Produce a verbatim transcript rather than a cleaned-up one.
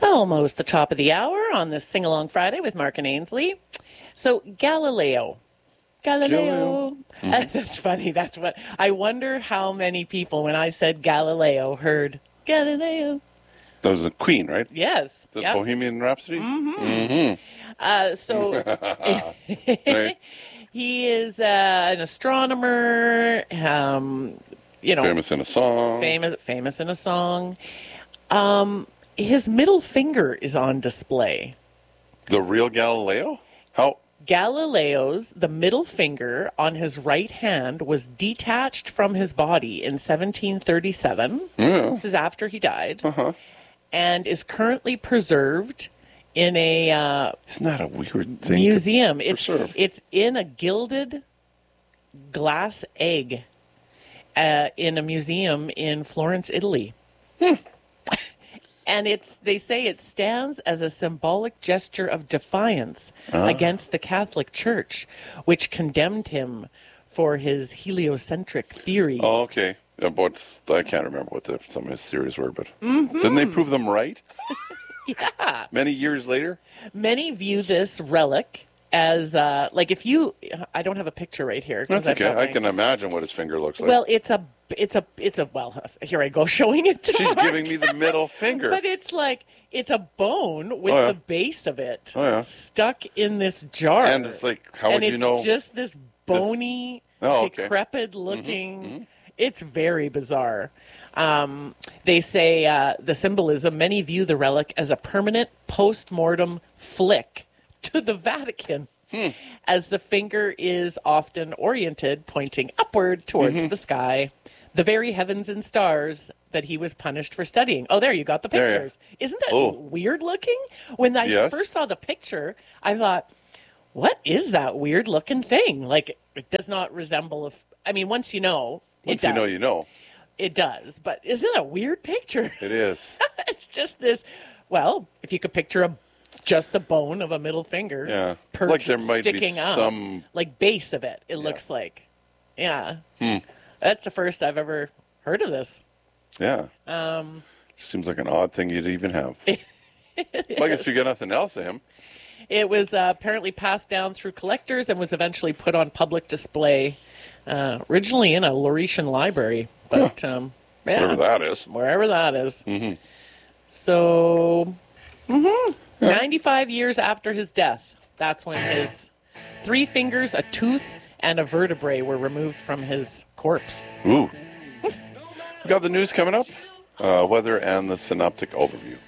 Almost the top of the hour on this Sing Along Friday with Mark and Ainsley. So, Galileo. Galileo. Mm-hmm. Uh, that's funny. That's what I wonder how many people, when I said Galileo, heard Galileo. That was the Queen, right? Yes. The yep. Bohemian Rhapsody? Mm-hmm. Mm-hmm. Uh, so, right. He is uh, an astronomer, um, you know. Famous in a song. Famous, famous in a song. Um... His middle finger is on display. The real Galileo? How? Galileo's, the middle finger on his right hand was detached from his body in seventeen thirty-seven. Yeah. This is after he died. Uh-huh. And is currently preserved in a uh, Isn't that a weird thing museum. to it's, preserve? It's in a gilded glass egg uh, in a museum in Florence, Italy. Hmm. And it's they say it stands as a symbolic gesture of defiance uh. against the Catholic Church, which condemned him for his heliocentric theories. Oh, okay. Yeah, but I can't remember what the, some of his theories were, but mm-hmm. didn't they prove them right? Yeah. Many years later? Many view this relic as, uh, like if you, I don't have a picture right here. That's okay. I can imagine what his finger looks like. Well, it's a It's a, it's a, well, here I go showing it to She's Mark. giving me the middle finger. But it's like, it's a bone with oh, yeah. the base of it oh, yeah. stuck in this jar. And it's like, how and would you know? And it's just this bony, this... Oh, okay. decrepit looking, mm-hmm. Mm-hmm. It's very bizarre. Um, they say uh, the symbolism, many view the relic as a permanent post-mortem flick to the Vatican. Hmm. As the finger is often oriented, pointing upward towards mm-hmm. the sky, the very heavens and stars that he was punished for studying. Oh, there, you got the pictures. There, yeah. Isn't that oh. weird looking? When I yes. first saw the picture, I thought, what is that weird looking thing? Like, it does not resemble, a, I mean, once you know, once it does. you know, you know. It does, but isn't that a weird picture? It is. It's just this, well, if you could picture a just the bone of a middle finger, yeah, perched, like there might sticking be up, some like base of it. It yeah. looks like, yeah. Hmm. That's the first I've ever heard of this. Yeah. Um, Seems like an odd thing you'd even have. Well, I guess you got nothing else of him. It was uh, apparently passed down through collectors and was eventually put on public display, uh, originally in a Laurentian library, but huh. um, yeah, wherever that is, wherever that is. Mm-hmm. So. Mm-hmm. Yeah. ninety-five years after his death, that's when his three fingers, a tooth, and a vertebrae were removed from his corpse. Ooh. We got the news coming up, uh, weather, and the synoptic overview.